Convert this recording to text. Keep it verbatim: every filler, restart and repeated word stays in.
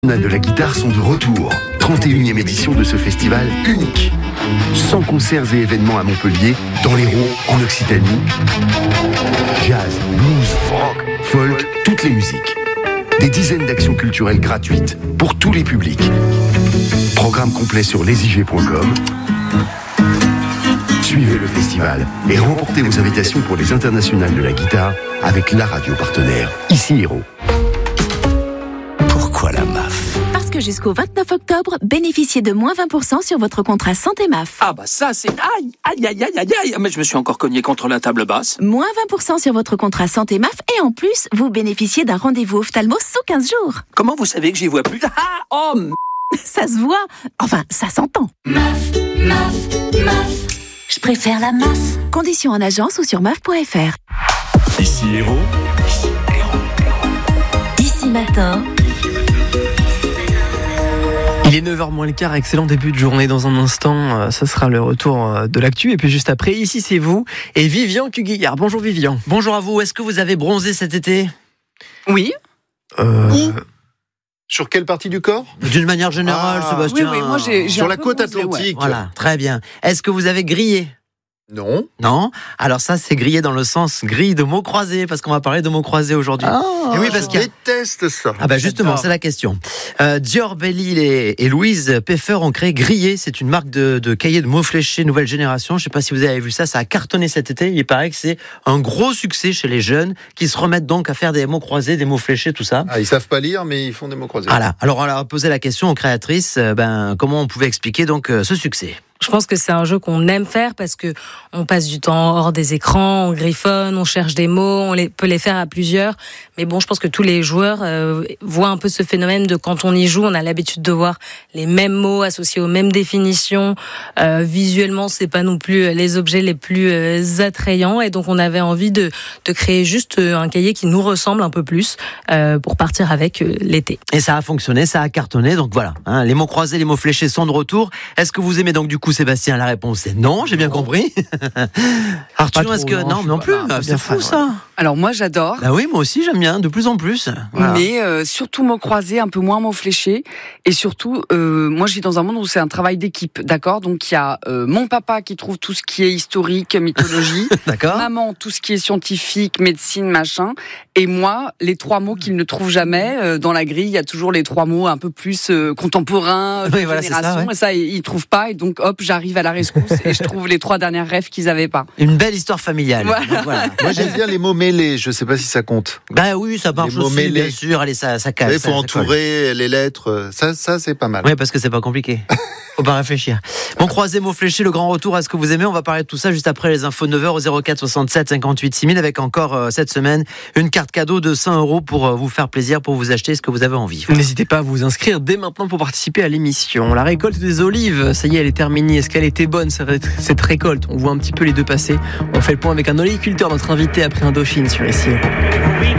de la guitare sont de retour. trente et unième édition de ce festival unique. cent concerts et événements à Montpellier, dans l'Hérault, en Occitanie. Jazz, blues, rock, folk, toutes les musiques. Des dizaines d'actions culturelles gratuites pour tous les publics. Programme complet sur lesigé point com. Suivez le festival et remportez vos invitations pour les internationales de la guitare avec la radio partenaire, ici Hérault. Pourquoi la M A F ? Parce que jusqu'au vingt-neuf octobre, bénéficiez de moins vingt pour cent sur votre contrat santé M A F. Ah bah ça c'est... Aïe, aïe, aïe, aïe, aïe, aïe. Mais je me suis encore cogné contre la table basse. Moins vingt pour cent sur votre contrat santé M A F et en plus, vous bénéficiez d'un rendez-vous ophtalmo sous quinze jours. Comment vous savez que j'y vois plus ? Ah, oh m- Ça se voit. Enfin, ça s'entend. M A F, M A F, M A F. Je préfère la M A F. Conditions en agence ou sur M A F point F R. Ici Hérault. D'ici matin. Il est neuf heures moins le quart, excellent début de journée dans un instant, euh, ce sera le retour euh, de l'actu et puis juste après, ici c'est vous et Vivian Cuguillard. Bonjour Vivian. Bonjour à vous, est-ce que vous avez bronzé cet été ? Oui. Euh... Sur quelle partie du corps ? D'une manière générale, Ah, Sébastien. Oui, oui, moi j'ai, j'ai Sur un la peu côte bronzé, ouais. atlantique. Voilà, très bien. Est-ce que vous avez grillé ? Non. Non ? Alors ça, c'est grillé dans le sens grille de mots croisés, parce qu'on va parler de mots croisés aujourd'hui. Ah, Et oui, parce Je qu'il y a... déteste ça. Ah bah justement, J'adore. c'est la question. Euh, Dior, Belle-Île et, et Louise Peffer ont créé Grillé. C'est une marque de, de cahiers de mots fléchés nouvelle génération. Je ne sais pas si vous avez vu ça, ça a cartonné cet été. Il paraît que c'est un gros succès chez les jeunes qui se remettent donc à faire des mots croisés, des mots fléchés, tout ça. Ah, ils savent pas lire, mais ils font des mots croisés. Voilà. Alors on leur a posé la question aux créatrices, euh, ben comment on pouvait expliquer donc euh, ce succès. Je pense que c'est un jeu qu'on aime faire parce que on passe du temps hors des écrans, on griffonne, on cherche des mots, on les, peut les faire à plusieurs. Mais bon, je pense que tous les joueurs euh, voient un peu ce phénomène de quand on y joue, on a l'habitude de voir les mêmes mots associés aux mêmes définitions. Euh, visuellement, c'est pas non plus les objets les plus euh, attrayants, et donc on avait envie de, de créer juste un cahier qui nous ressemble un peu plus euh, pour partir avec euh, l'été. Et ça a fonctionné, ça a cartonné. Donc voilà, hein, les mots croisés, les mots fléchés sont de retour. Est-ce que vous aimez donc du coup Sébastien? La réponse est non, j'ai bien compris. Arthur, trop, est-ce que non, non, je suis non pas- plus. non, pas C'est bien fou fan, ça. Alors moi j'adore, Bah oui, moi aussi j'aime bien, de plus en plus. Voilà. mais euh, surtout mots croisés, un peu moins mots fléchés, et surtout, euh, moi je vis dans un monde où c'est un travail d'équipe, d'accord ? Donc il y a euh, mon papa qui trouve tout ce qui est historique, mythologie, D'accord. maman tout ce qui est scientifique, médecine, machin, et moi les trois mots qu'il ne trouve jamais. Euh, dans la grille, il y a toujours les trois mots un peu plus euh, contemporains, de Oui, voilà, c'est ça, génération, ouais. et ça ils, ils trouvent pas, et donc hop, j'arrive à la rescousse et je trouve les trois dernières rêves qu'ils avaient pas. Une belle histoire familiale. Voilà. Donc, voilà. Moi, j'aime bien les mots mêlés. Je sais pas si ça compte. Bah oui, ça marche Les mots aussi, mêlés. bien sûr. Allez, ça, ça casse. Il faut entourer les lettres. Ça, ça c'est pas mal. Oui, parce que c'est pas compliqué. Faut pas réfléchir. Bon, croisé, mots fléchés, le grand retour, est-ce que vous aimez ? On va parler de tout ça juste après les infos de neuf heures au zéro quatre soixante-sept cinquante-huit six mille avec encore euh, cette semaine une carte cadeau de cent euros pour euh, vous faire plaisir, pour vous acheter ce que vous avez envie. N'hésitez pas à vous inscrire dès maintenant pour participer à l'émission. La récolte des olives, ça y est, elle est terminée. Est-ce qu'elle était bonne cette cette récolte ? On voit un petit peu les deux passer. On fait le point avec un oléiculteur, notre invité après Indochine sur ici.